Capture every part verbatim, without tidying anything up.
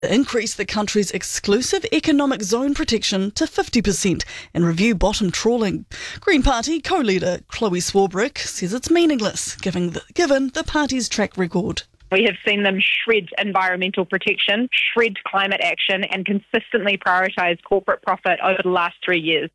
Increase the country's exclusive economic zone protection to fifty percent and review bottom trawling. Green Party co-leader Chloe Swarbrick says it's meaningless given the, given the party's track record. We have seen them shred environmental protection, shred climate action and consistently prioritise corporate profit over the last three years.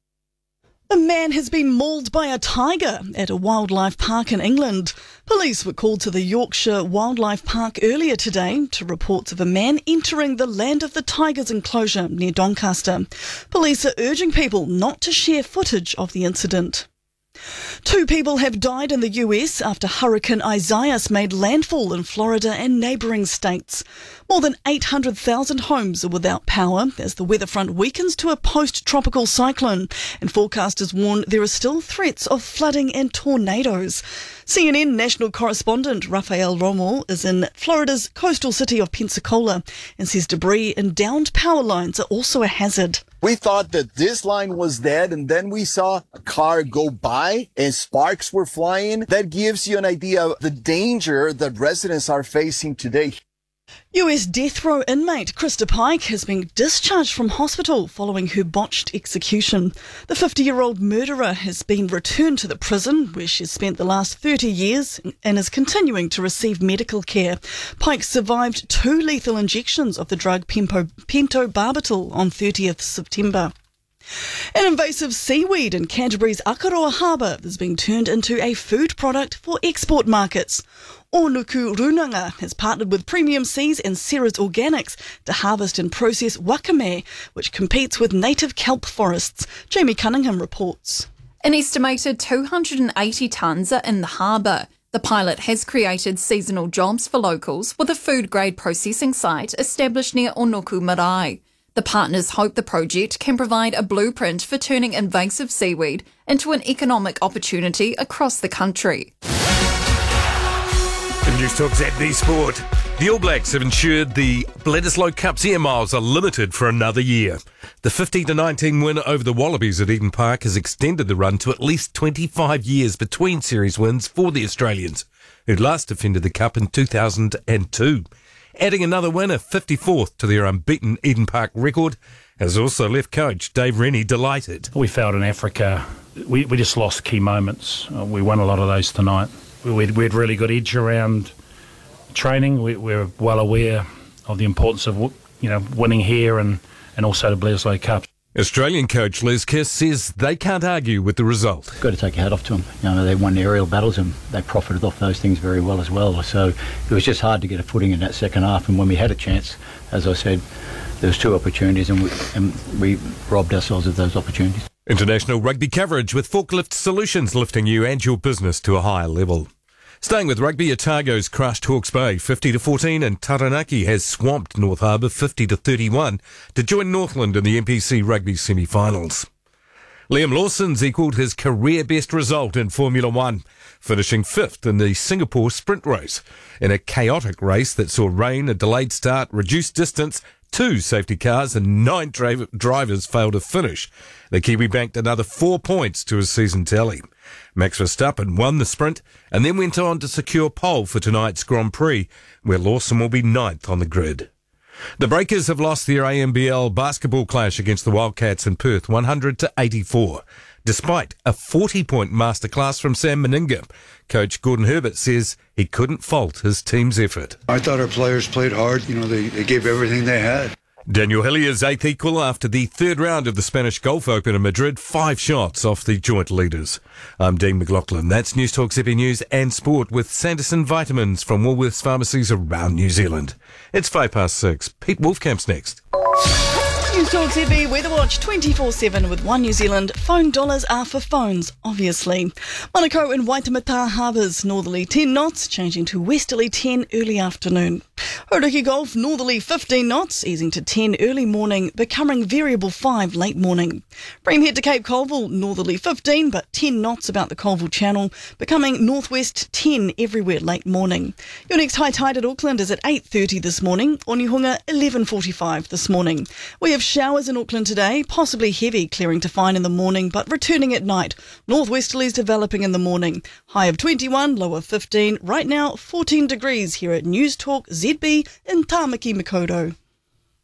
A man has been mauled by a tiger at a wildlife park in England. Police were called to the Yorkshire Wildlife Park earlier today to reports of a man entering the Land of the Tigers enclosure near Doncaster. Police are urging people not to share footage of the incident. Two people have died in the U S after Hurricane Isaias made landfall in Florida and neighbouring states. More than eight hundred thousand homes are without power as the weather front weakens to a post-tropical cyclone, and forecasters warn there are still threats of flooding and tornadoes. C N N national correspondent Rafael Romo is in Florida's coastal city of Pensacola and says debris and downed power lines are also a hazard. We thought that this line was dead, and then we saw a car go by and sparks were flying. That gives you an idea of the danger that residents are facing today. U S death row inmate Krista Pike has been discharged from hospital following her botched execution. The fifty-year-old murderer has been returned to the prison where she's spent the last thirty years and is continuing to receive medical care. Pike survived two lethal injections of the drug pempo, pentobarbital on thirtieth September. An invasive seaweed in Canterbury's Akaroa Harbour is being turned into a food product for export markets. Onuku Runanga has partnered with Premium Seas and Serra's Organics to harvest and process wakame, which competes with native kelp forests. Jamie Cunningham reports. An estimated two hundred eighty tonnes are in the harbour. The pilot has created seasonal jobs for locals with a food-grade processing site established near Onuku Marae. The partners hope the project can provide a blueprint for turning invasive seaweed into an economic opportunity across the country. In News Talk Z B Sport, the All Blacks have ensured the Bledisloe Cup's air miles are limited for another year. The fifty to nineteen win over the Wallabies at Eden Park has extended the run to at least twenty-five years between series wins for the Australians, who last defended the Cup in two thousand two. Adding another win, a fifty-fourth to their unbeaten Eden Park record, has also left coach Dave Rennie delighted. We felt in Africa, we, we just lost key moments. Uh, we won a lot of those tonight. We, we, we had really good edge around training. We, we're well aware of the importance of you know winning here and, and also the Bledisloe Cup. Australian coach Les Kiss says they can't argue with the result. Got to take your hat off to them. You know, they won the aerial battles and they profited off those things very well as well. So it was just hard to get a footing in that second half. And when we had a chance, as I said, there was two opportunities and we, and we robbed ourselves of those opportunities. International rugby coverage with Forklift Solutions lifting you and your business to a higher level. Staying with rugby, Otago's crushed Hawke's Bay fifty to fourteen and Taranaki has swamped North Harbour fifty to thirty-one to join Northland in the N P C rugby semi-finals. Liam Lawson's equalled his career best result in Formula One, finishing fifth in the Singapore sprint race in a chaotic race that saw rain, a delayed start, reduced distance, two safety cars and nine dra- drivers failed to finish. The Kiwi banked another four points to his season tally. Max Verstappen won the sprint and then went on to secure pole for tonight's Grand Prix, where Lawson will be ninth on the grid. The Breakers have lost their A M B L basketball clash against the Wildcats in Perth, one hundred to eighty-four, despite a forty-point masterclass from Sam Meninga. Coach Gordon Herbert says he couldn't fault his team's effort. I thought our players played hard. You know, they, they gave everything they had. Daniel Hillier's eighth equal after the third round of the Spanish Golf Open in Madrid, five shots off the joint leaders. I'm Dean McLaughlin. That's News Talk Z B News and Sport with Sanderson Vitamins from Woolworths pharmacies around New Zealand. It's five past six. Pete Wolfcamp's next. News Talk Z B Weather Watch twenty-four seven with One New Zealand. Phone dollars are for phones, obviously. Manukau and Waitemata Harbours, northerly ten knots, changing to westerly ten early afternoon. Hauraki Gulf, northerly fifteen knots, easing to ten early morning, becoming variable five late morning. Bream head to Cape Colville, northerly fifteen, but ten knots about the Colville Channel, becoming northwest ten everywhere late morning. Your next high tide at Auckland is at eight thirty this morning, Onehunga eleven forty-five this morning. We have showers in Auckland today, possibly heavy, clearing to fine in the morning, but returning at night. Northwesterlies developing in the morning. High of twenty-one, low of fifteen. Right now, fourteen degrees here at News Talk Z B in Tāmaki Makaurau.